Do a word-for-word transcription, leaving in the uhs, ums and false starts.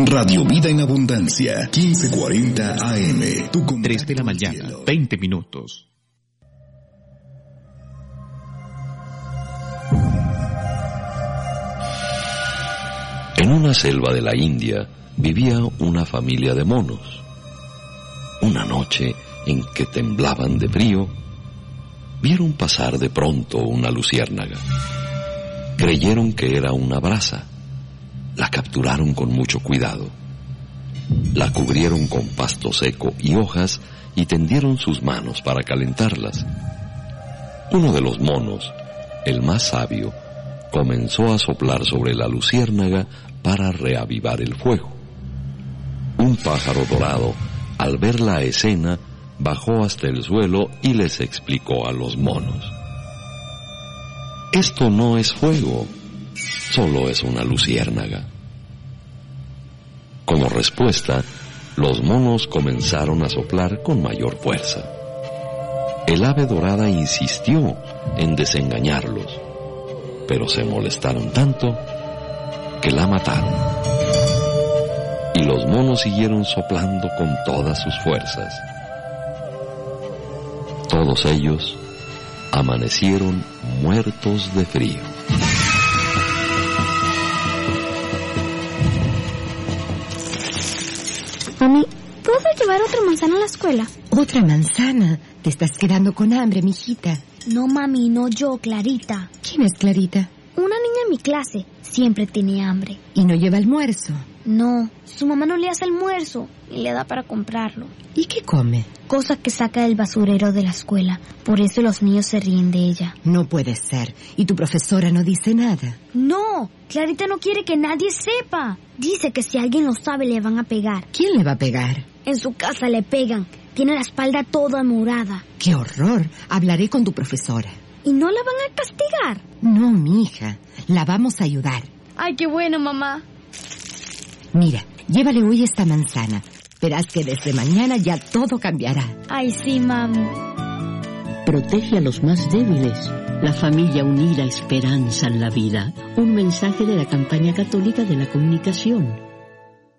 Radio Vida en Abundancia, quince cuarenta A M. Tu tres de la mañana, veinte minutos. En una selva de la India vivía una familia de monos. Una noche en que temblaban de frío, vieron pasar de pronto una luciérnaga. Creyeron que era una brasa. La capturaron con mucho cuidado. La cubrieron con pasto seco y hojas y tendieron sus manos para calentarlas. Uno de los monos, el más sabio, comenzó a soplar sobre la luciérnaga para reavivar el fuego. Un pájaro dorado, al ver la escena, bajó hasta el suelo y les explicó a los monos: esto no es fuego, solo es una luciérnaga. Como respuesta, los monos comenzaron a soplar con mayor fuerza. El ave dorada insistió en desengañarlos, pero se molestaron tanto que la mataron. Y los monos siguieron soplando con todas sus fuerzas. Todos ellos amanecieron muertos de frío. Mami, ¿puedo llevar otra manzana a la escuela? ¿Otra manzana? Te estás quedando con hambre, mijita. No, mami, no yo, Clarita. ¿Quién es Clarita? Una niña en mi clase. Siempre tiene hambre. ¿Y no lleva almuerzo? No, su mamá no le hace almuerzo y le da para comprarlo. ¿Y qué come? Cosas que saca del basurero de la escuela. Por eso los niños se ríen de ella. No puede ser. ¿Y tu profesora no dice nada? No, Clarita no quiere que nadie sepa. Dice que si alguien lo sabe le van a pegar. ¿Quién le va a pegar? En su casa le pegan. Tiene la espalda toda morada. ¡Qué horror! Hablaré con tu profesora. ¿Y no la van a castigar? No, mija. La vamos a ayudar. Ay, qué bueno, mamá. Mira, llévale hoy esta manzana. Verás que desde mañana ya todo cambiará. Ay, sí, mami. Protege a los más débiles. La familia unida esperanza en la vida. Un mensaje de la campaña católica de la comunicación.